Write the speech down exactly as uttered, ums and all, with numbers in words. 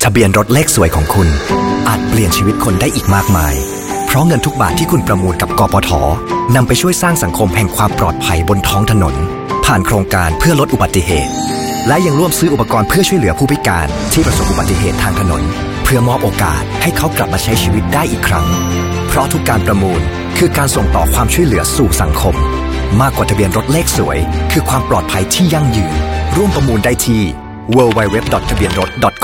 ทะเบียนรถเลขสวยของคุณอาจเปลี่ยนชีวิตคนได้อีกมากมายเพราะเงินทุกบาทที่คุณประมูลกับกปท.นำไปช่วยสร้างสังคมแห่งความปลอดภัยบนท้องถนนผ่านโครงการเพื่อลดอุบัติเหตุและยังร่วมซื้ออุปกรณ์เพื่อช่วยเหลือผู้พิการที่ประสบอุบัติเหตุทางถนนเพื่อมอบโอกาสให้เขากลับมาใช้ชีวิตได้อีกครั้งเพราะทุกการประมูลคือการส่งต่อความช่วยเหลือสู่สังคมมากกว่าทะเบียนรถเลขสวยคือความปลอดภัยที่ยั่งยืนร่วมประมูลได้ที่ ดับเบิลยู ดับเบิลยู ดับเบิลยู ดอท ทะเบียนรถ ดอท